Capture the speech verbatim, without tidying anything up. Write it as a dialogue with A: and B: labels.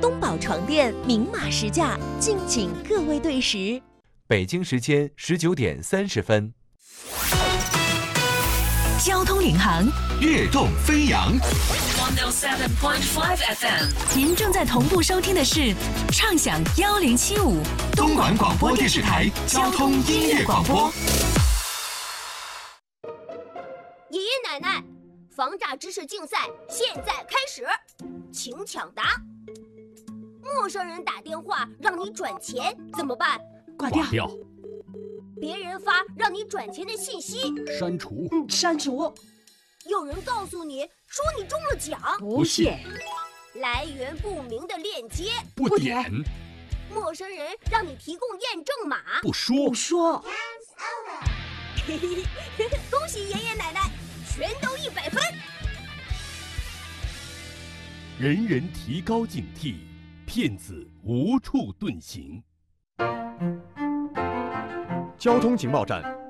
A: 东宝床垫明码实价，敬请各位对时。
B: 北京时间十九点三十分。
A: 交通领航，
C: 跃动飞扬。
A: 一零七点五 F M， 您正在同步收听的是畅享一零七五
C: 东莞广播电视台交通音乐广播。
D: 爷爷奶奶，防诈知识竞赛现在开始，请抢答。陌生人打电话让你转钱怎么办？
E: 挂掉。
C: 掉
D: 别人发让你转钱的信息，
E: 删除。嗯，删除。
D: 有人告诉你说你中了奖，
E: 不信。
D: 来源不明的链接，
C: 不点。
D: 陌生人让你提供验证码，
C: 不说。
E: 不说。
D: 嘿嘿嘿，恭喜爷爷奶奶，全都一百分。
C: 人人提高警惕，骗子无处遁形。
F: 交通情报站，